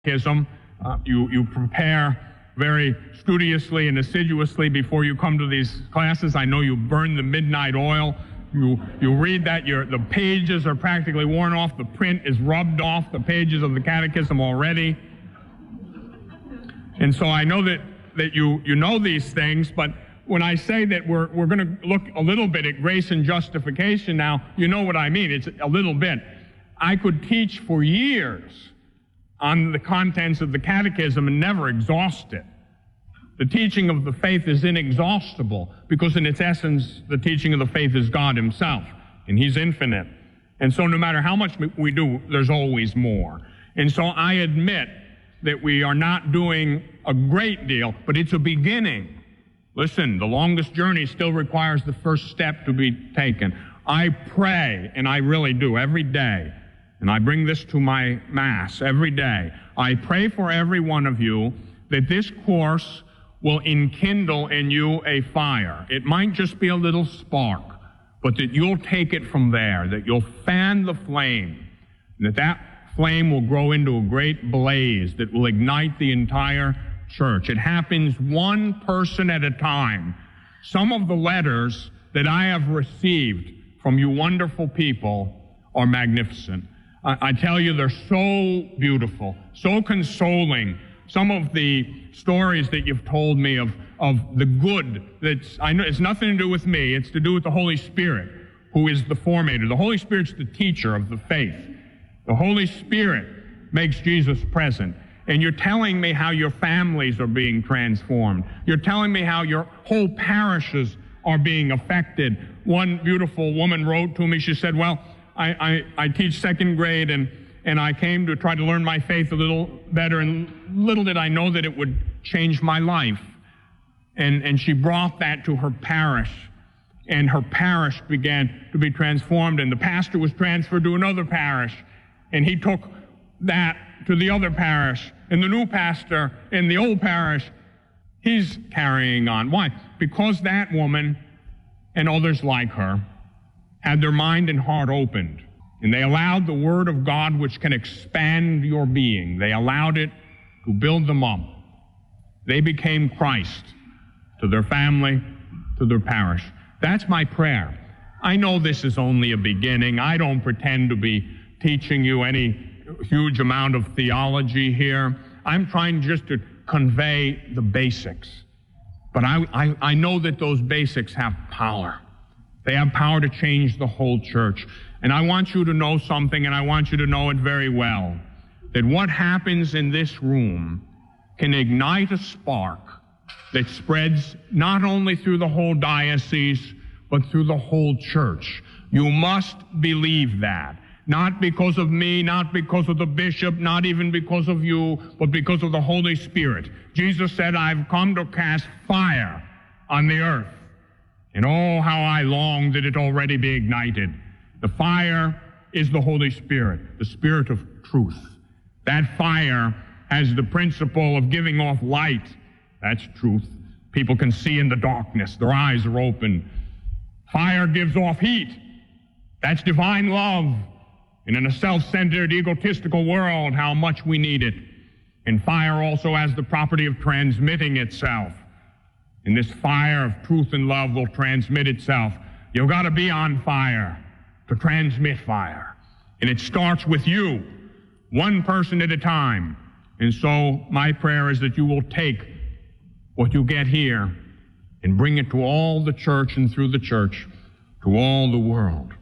catechism. You prepare very studiously and assiduously before you come to these classes. I know you burn the midnight oil. You read that, the pages are practically worn off. The print is rubbed off the pages of the catechism already. And so I know that you know these things, but when I say that we're going to look a little bit at grace and justification now, you know what I mean. It's a little bit. I could teach for years on the contents of the catechism and never exhaust it. The teaching of the faith is inexhaustible because in its essence, the teaching of the faith is God himself, and he's infinite. And so no matter how much we do, there's always more. And so I admit that we are not doing a great deal, but it's a beginning. Listen, the longest journey still requires the first step to be taken. I pray, and I really do, every day, and I bring this to my Mass every day. I pray for every one of you that this course will enkindle in you a fire. It might just be a little spark, but that you'll take it from there, that you'll fan the flame, and that flame will grow into a great blaze that will ignite the entire church. It happens one person at a time. Some of the letters that I have received from you wonderful people are magnificent. I tell you, they're so beautiful, so consoling. Some of the stories that you've told me of the good, I know it's nothing to do with me, it's to do with the Holy Spirit, who is the formator. The Holy Spirit's the teacher of the faith. The Holy Spirit makes Jesus present. And you're telling me how your families are being transformed. You're telling me how your whole parishes are being affected. One beautiful woman wrote to me, she said, well, I teach second grade, and I came to try to learn my faith a little better, and little did I know that it would change my life. And she brought that to her parish, and her parish began to be transformed, and the pastor was transferred to another parish, and he took that to the other parish, and the new pastor in the old parish, he's carrying on. Why? Because that woman and others like her had their mind and heart opened, and they allowed the Word of God, which can expand your being, they allowed it to build them up. They became Christ to their family, to their parish. That's my prayer. I know this is only a beginning. I don't pretend to be teaching you any huge amount of theology here. I'm trying just to convey the basics. But I know that those basics have power. They have power to change the whole church. And I want you to know something, and I want you to know it very well, that what happens in this room can ignite a spark that spreads not only through the whole diocese, but through the whole church. You must believe that. Not because of me, not because of the bishop, not even because of you, but because of the Holy Spirit. Jesus said, I've come to cast fire on the earth. And oh, how I long that it already be ignited. The fire is the Holy Spirit, the Spirit of truth. That fire has the principle of giving off light. That's truth. People can see in the darkness. Their eyes are open. Fire gives off heat. That's divine love. And in a self-centered, egotistical world, how much we need it. And fire also has the property of transmitting itself. And this fire of truth and love will transmit itself. You've got to be on fire to transmit fire. And it starts with you, one person at a time. And so my prayer is that you will take what you get here and bring it to all the church and through the church to all the world.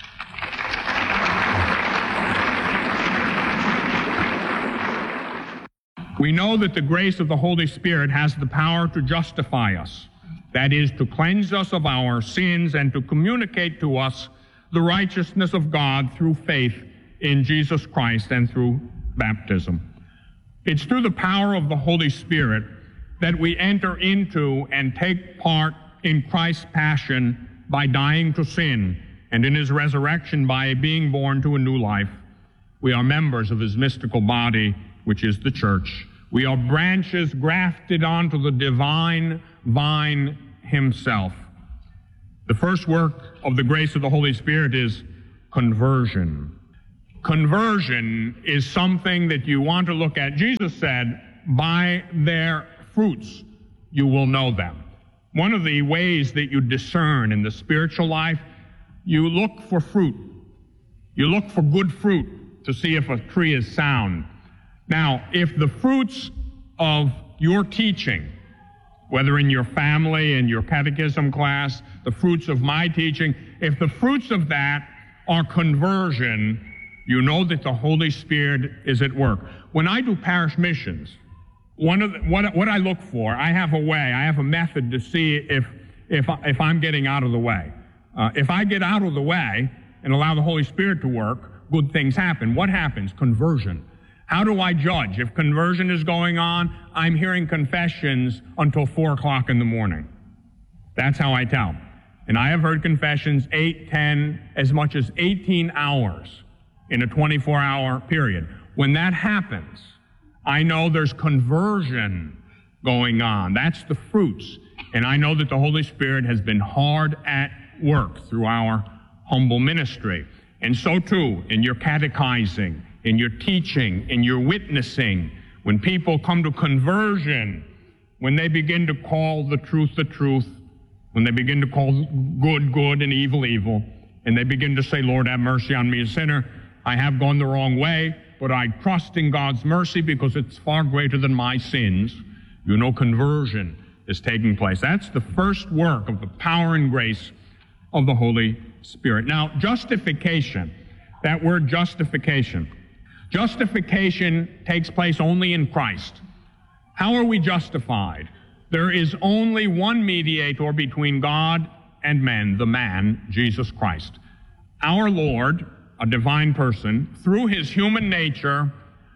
We know that the grace of the Holy Spirit has the power to justify us, that is, to cleanse us of our sins and to communicate to us the righteousness of God through faith in Jesus Christ and through baptism. It's through the power of the Holy Spirit that we enter into and take part in Christ's passion by dying to sin, and in his resurrection by being born to a new life. We are members of his mystical body, which is the church. We are branches grafted onto the divine vine himself. The first work of the grace of the Holy Spirit is conversion. Conversion is something that you want to look at. Jesus said, by their fruits you will know them. One of the ways that you discern in the spiritual life, you look for fruit. You look for good fruit to see if a tree is sound. Now, if the fruits of your teaching, whether in your family, in your catechism class, the fruits of my teaching, if the fruits of that are conversion, you know that the Holy Spirit is at work. When I do parish missions, what I look for, I have a method to see if I'm getting out of the way. If I get out of the way and allow the Holy Spirit to work, good things happen. What happens? Conversion. How do I judge? If conversion is going on, I'm hearing confessions until 4 o'clock in the morning. That's how I tell. And I have heard confessions 8, 10, as much as 18 hours in a 24-hour period. When that happens, I know there's conversion going on. That's the fruits. And I know that the Holy Spirit has been hard at work through our humble ministry. And so too, in your catechizing, in your teaching, in your witnessing, when people come to conversion, when they begin to call the truth, when they begin to call good, good, and evil, evil, and they begin to say, Lord, have mercy on me, a sinner. I have gone the wrong way, but I trust in God's mercy because it's far greater than my sins. You know, conversion is taking place. That's the first work of the power and grace of the Holy Spirit. Now, justification, that word justification. Justification takes place only in Christ. How are we justified? There is only one mediator between God and men, the man, Jesus Christ. Our Lord, a divine person, through his human nature,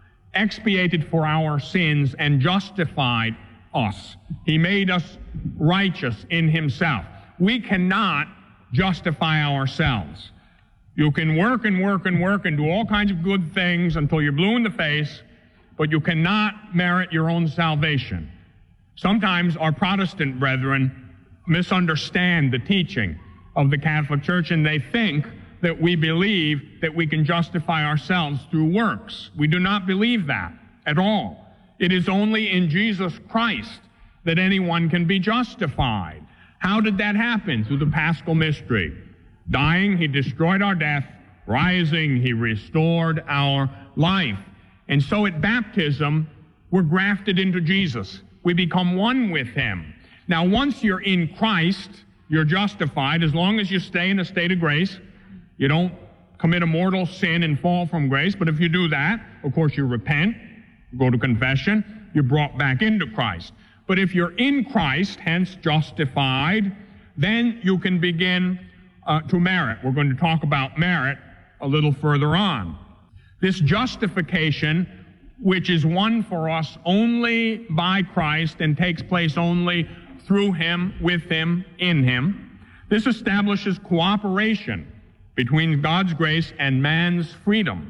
expiated for our sins and justified us. He made us righteous in himself. We cannot justify ourselves. You can work and work and work and do all kinds of good things until you're blue in the face, but you cannot merit your own salvation. Sometimes our Protestant brethren misunderstand the teaching of the Catholic Church, and they think that we believe that we can justify ourselves through works. We do not believe that at all. It is only in Jesus Christ that anyone can be justified. How did that happen? Through the Paschal mystery. Dying, he destroyed our death. Rising, he restored our life. And so at baptism, we're grafted into Jesus. We become one with him. Now, once you're in Christ, you're justified as long as you stay in a state of grace. You don't commit a mortal sin and fall from grace. But if you do that, of course, you repent, you go to confession, you're brought back into Christ. But if you're in Christ, hence justified, then you can begin to merit. We're going to talk about merit a little further on. This justification, which is won for us only by Christ and takes place only through him, with him, in him, this establishes cooperation between God's grace and man's freedom.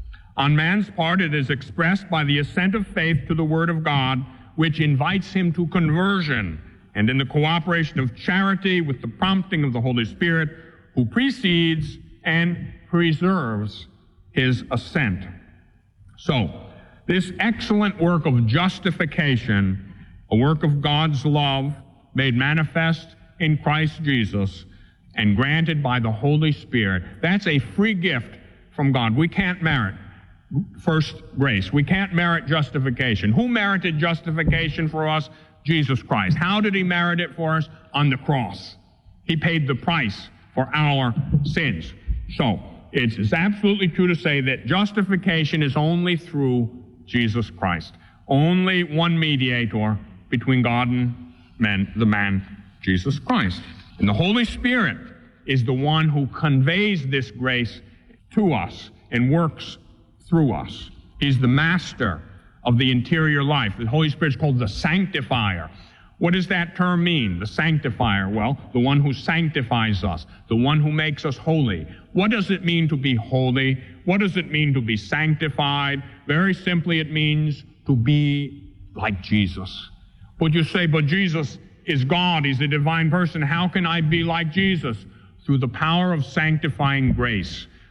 On man's part, it is expressed by the assent of faith to the Word of God, which invites him to conversion, and in the cooperation of charity with the prompting of the Holy Spirit, who precedes and preserves his assent. So, this excellent work of justification, a work of God's love made manifest in Christ Jesus and granted by the Holy Spirit, that's a free gift from God. We can't merit first grace. We can't merit justification. Who merited justification for us? Jesus Christ. How did he merit it for us? On the cross. He paid the price for our sins. So, it's absolutely true to say that justification is only through Jesus Christ. Only one mediator between God and men, the man, Jesus Christ. And the Holy Spirit is the one who conveys this grace to us and works through us. He's the master of the interior life. The Holy Spirit is called the sanctifier. What does that term mean, the sanctifier? Well, the one who sanctifies us, the one who makes us holy. What does it mean to be holy? What does it mean to be sanctified? Very simply, it means to be like Jesus. But you say, but Jesus is God, he's a divine person. How can I be like Jesus? Through the power of sanctifying grace,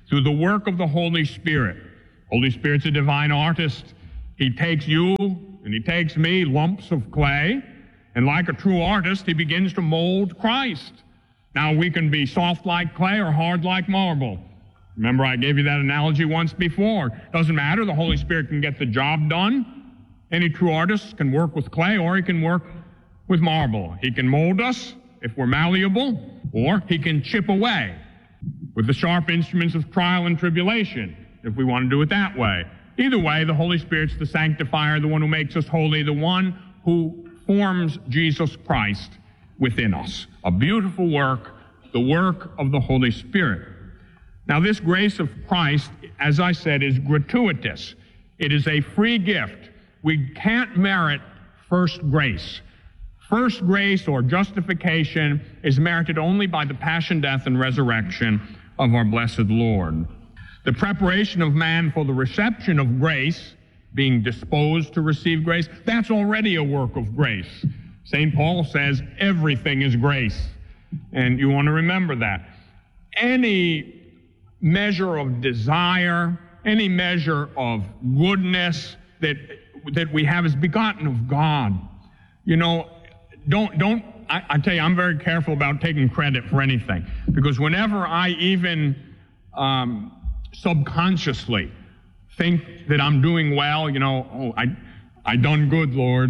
through the work of the Holy Spirit. Holy Spirit's a divine artist. He takes you and he takes me, lumps of clay, and like a true artist, he begins to mold Christ. Now, we can be soft like clay or hard like marble. Remember, I gave you that analogy once before. Doesn't matter. The Holy Spirit can get the job done. Any true artist can work with clay, or he can work with marble. He can mold us if we're malleable, or he can chip away with the sharp instruments of trial and tribulation, if we want to do it that way. Either way, the Holy Spirit's the sanctifier, the one who makes us holy, the one who forms Jesus Christ within us. A beautiful work, the work of the Holy Spirit. Now, this grace of Christ, as I said, is gratuitous. It is a free gift. We can't merit first grace. First grace or justification is merited only by the passion, death, and resurrection of our blessed Lord. The preparation of man for the reception of grace, being disposed to receive grace, that's already a work of grace. St. Paul says everything is grace, and you want to remember that. Any measure of desire, any measure of goodness that we have is begotten of God. You know, I tell you, I'm very careful about taking credit for anything, because whenever I even subconsciously think that I'm doing well, you know, I done good, Lord.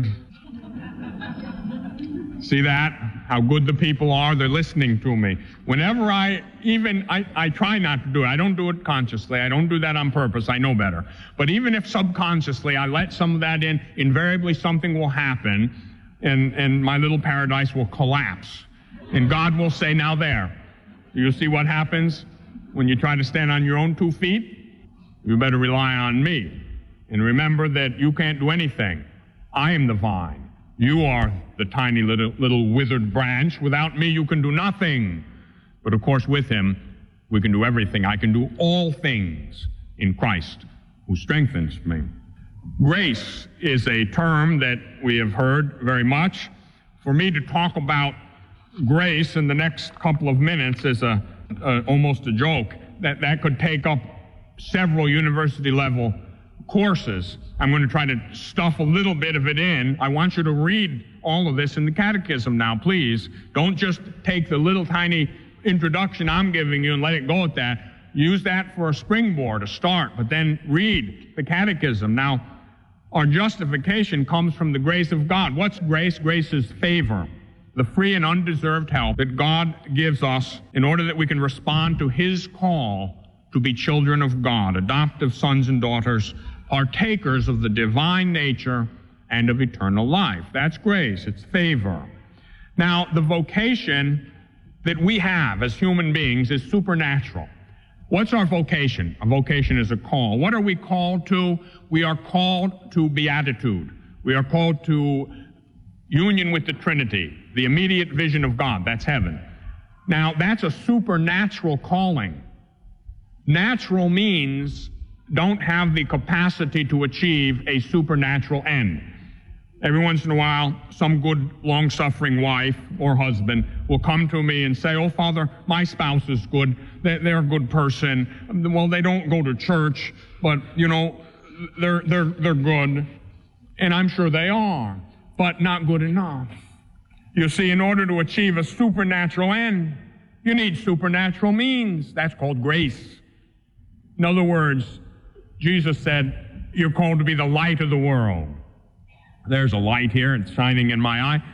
See that? How good the people are. They're listening to me. Whenever I try not to do it. I don't do it consciously. I don't do that on purpose. I know better. But even if subconsciously I let some of that in, invariably something will happen, and my little paradise will collapse. And God will say, now there. You see what happens when you try to stand on your own 2 feet? You better rely on me. And remember that you can't do anything. I am the vine. You are the tiny little withered branch. Without me, you can do nothing. But of course, with him, we can do everything. I can do all things in Christ who strengthens me. Grace is a term that we have heard very much. For me to talk about grace in the next couple of minutes is almost a joke. That could take up several university-level courses. I'm going to try to stuff a little bit of it in. I want you to read all of this in the catechism now, please. Don't just take the little tiny introduction I'm giving you and let it go at that. Use that for a springboard, a start, but then read the catechism. Now, our justification comes from the grace of God. What's grace? Grace is favor, the free and undeserved help that God gives us in order that we can respond to his call to be children of God, adoptive sons and daughters, partakers of the divine nature and of eternal life. That's grace. It's favor. Now, the vocation that we have as human beings is supernatural. What's our vocation? A vocation is a call. What are we called to? We are called to beatitude. We are called to union with the Trinity, the immediate vision of God. That's heaven. Now, that's a supernatural calling. Natural means don't have the capacity to achieve a supernatural end. Every once in a while, some good, long-suffering wife or husband will come to me and say, oh, Father, my spouse is good. They're a good person. Well, they don't go to church, but, you know, they're good. And I'm sure they are, but not good enough. You see, in order to achieve a supernatural end, you need supernatural means. That's called grace. In other words, Jesus said, you're called to be the light of the world. There's a light here, it's shining in my eye.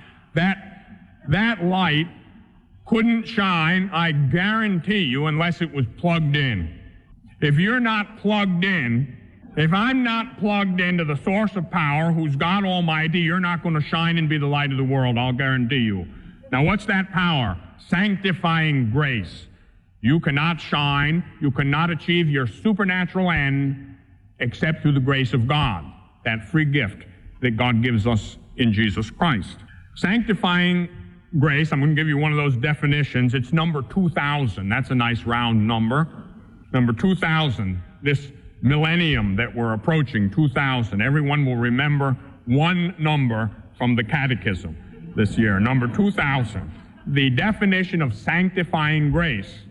That light couldn't shine, I guarantee you, unless it was plugged in. If you're not plugged in, if I'm not plugged into the source of power, who's God Almighty, you're not going to shine and be the light of the world, I'll guarantee you. Now, what's that power? Sanctifying grace. You cannot shine, you cannot achieve your supernatural end except through the grace of God, that free gift that God gives us in Jesus Christ. Sanctifying grace, I'm going to give you one of those definitions. It's number 2,000. That's a nice round number. Number 2,000, this millennium that we're approaching, 2000. Everyone will remember one number from the catechism this year, number 2000. The definition of sanctifying grace.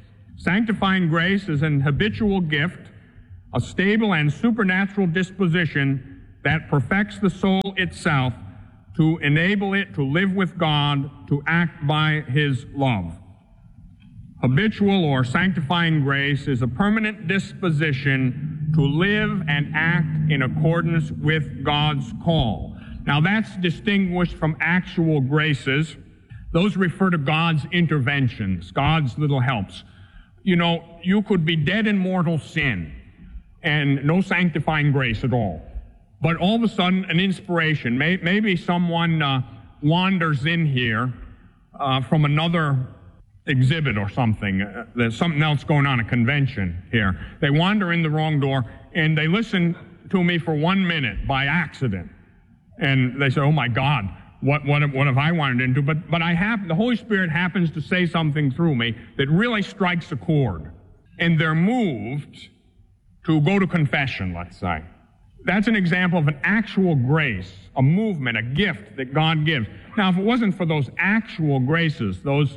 Sanctifying grace is an habitual gift, a stable and supernatural disposition that perfects the soul itself to enable it to live with God, to act by His love. Habitual or sanctifying grace is a permanent disposition to live and act in accordance with God's call. Now that's distinguished from actual graces. Those refer to God's interventions, God's little helps. You know, you could be dead in mortal sin and no sanctifying grace at all. But all of a sudden, an inspiration. Maybe someone wanders in here from another exhibit or something. There's something else going on, a convention here. They wander in the wrong door, and they listen to me for 1 minute by accident. And they say, oh my God, what have I wandered into? But the Holy Spirit happens to say something through me that really strikes a chord. And they're moved to go to confession, let's say. That's an example of an actual grace, a movement, a gift that God gives. Now, if it wasn't for those actual graces, those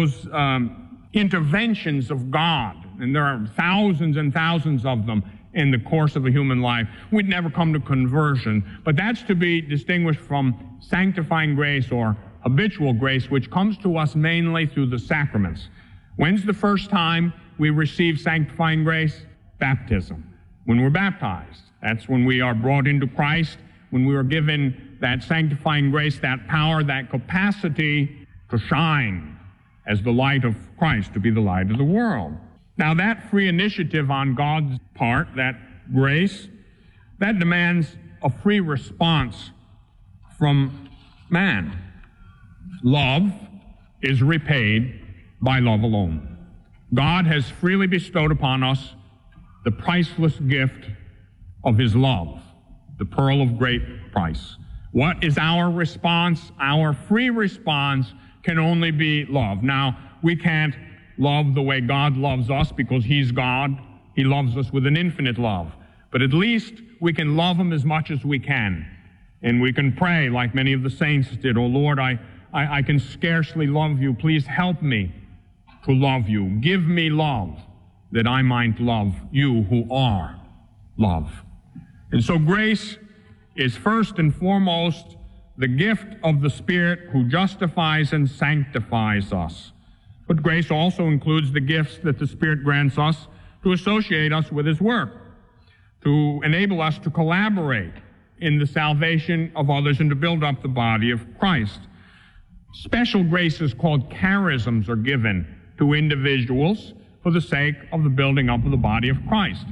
interventions of God, and there are thousands and thousands of them in the course of a human life, we'd never come to conversion. But that's to be distinguished from sanctifying grace or habitual grace, which comes to us mainly through the sacraments. When's the first time we receive sanctifying grace? Baptism. When we're baptized. That's when we are brought into Christ, when we are given that sanctifying grace, that power, that capacity to shine as the light of Christ, to be the light of the world. Now that free initiative on God's part, that grace, that demands a free response from man. Love is repaid by love alone. God has freely bestowed upon us the priceless gift of His love, the pearl of great price. What is our response? Our free response can only be love. Now, we can't love the way God loves us because He's God. He loves us with an infinite love. But at least we can love Him as much as we can. And we can pray like many of the saints did, oh Lord, I can scarcely love You. Please help me to love You. Give me love that I might love You who are love. And so grace is first and foremost the gift of the Spirit who justifies and sanctifies us. But grace also includes the gifts that the Spirit grants us to associate us with His work, to enable us to collaborate in the salvation of others and to build up the body of Christ. Special graces called charisms are given to individuals for the sake of the building up of the body of Christ.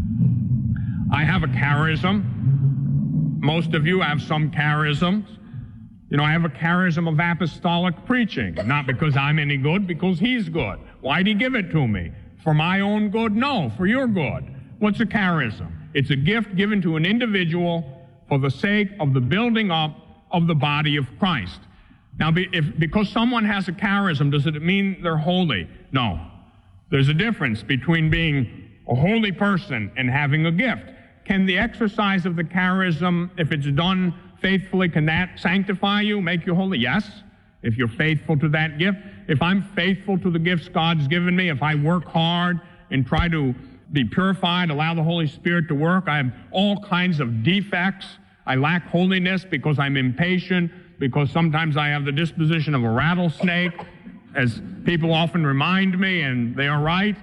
I have a charism. Most of you have some charisms. You know, I have a charism of apostolic preaching, not because I'm any good, because He's good. Why'd He give it to me? For my own good? No, for your good. What's a charism? It's a gift given to an individual for the sake of the building up of the body of Christ. Now, because someone has a charism, does it mean they're holy? No. There's a difference between being a holy person and having a gift. Can the exercise of the charism, if it's done faithfully, can that sanctify you, make you holy? Yes, if you're faithful to that gift. If I'm faithful to the gifts God's given me, if I work hard and try to be purified, allow the Holy Spirit to work, I have all kinds of defects. I lack holiness because I'm impatient, because sometimes I have the disposition of a rattlesnake, as people often remind me, and they are right.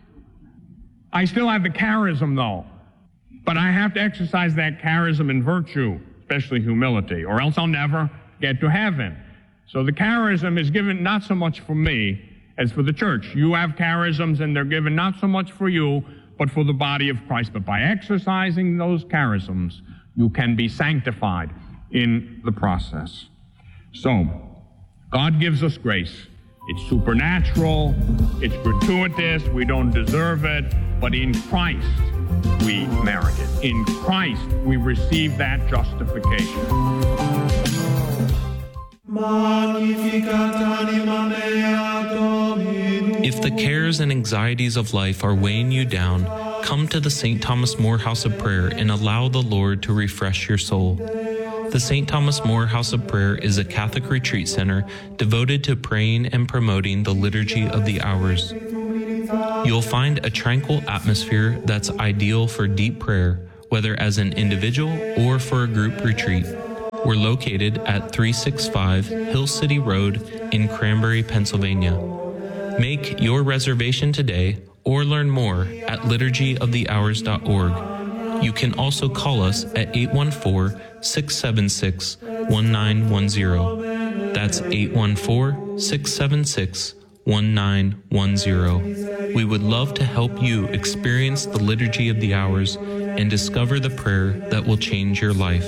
I still have the charism, though. But I have to exercise that charism in virtue, especially humility, or else I'll never get to heaven. So the charism is given not so much for me as for the church. You have charisms, and they're given not so much for you, but for the body of Christ. But by exercising those charisms, you can be sanctified in the process. So, God gives us grace. It's supernatural, it's gratuitous, we don't deserve it, but in Christ we merit it. In Christ we receive that justification. If the cares and anxieties of life are weighing you down, come to the St. Thomas More House of Prayer and allow the Lord to refresh your soul. The St. Thomas More House of Prayer is a Catholic retreat center devoted to praying and promoting the Liturgy of the Hours. You'll find a tranquil atmosphere that's ideal for deep prayer, whether as an individual or for a group retreat. We're located at 365 Hill City Road in Cranberry, Pennsylvania. Make your reservation today or learn more at liturgyofthehours.org. You can also call us at 814-676-1910. That's 814-676-1910. We would love to help you experience the Liturgy of the Hours and discover the prayer that will change your life.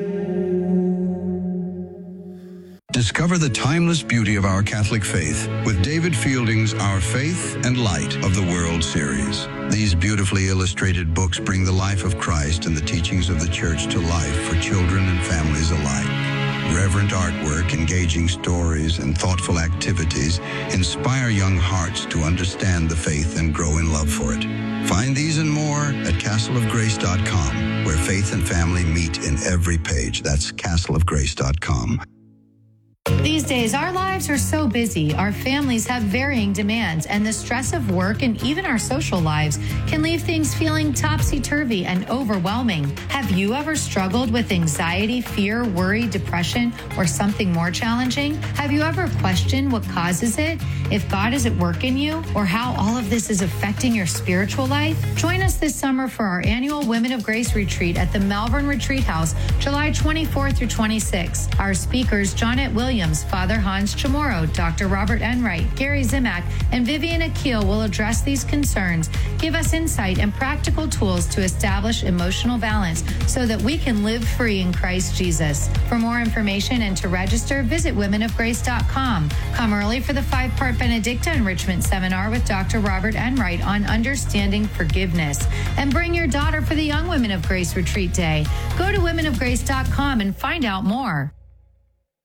Discover the timeless beauty of our Catholic faith with David Fielding's Our Faith and Light of the World series. These beautifully illustrated books bring the life of Christ and the teachings of the Church to life for children and families alike. Reverent artwork, engaging stories, and thoughtful activities inspire young hearts to understand the faith and grow in love for it. Find these and more at castleofgrace.com, where faith and family meet in every page. That's castleofgrace.com. These days, our lives are so busy, our families have varying demands, and the stress of work and even our social lives can leave things feeling topsy-turvy and overwhelming. Have you ever struggled with anxiety, fear, worry, depression, or something more challenging? Have you ever questioned what causes it, if God is at work in you, or how all of this is affecting your spiritual life? Join us this summer for our annual Women of Grace Retreat at the Malvern Retreat House, July 24 through 26. Our speakers, Johnette Williams, Father Hans Chamorro, Dr. Robert Enright, Gary Zimak, and Vivian Akil will address these concerns, give us insight and practical tools to establish emotional balance so that we can live free in Christ Jesus. For more information and to register, visit womenofgrace.com. Come early for the 5-part Benedicta Enrichment Seminar with Dr. Robert Enright on understanding forgiveness. And bring your daughter for the Young Women of Grace Retreat Day. Go to womenofgrace.com and find out more.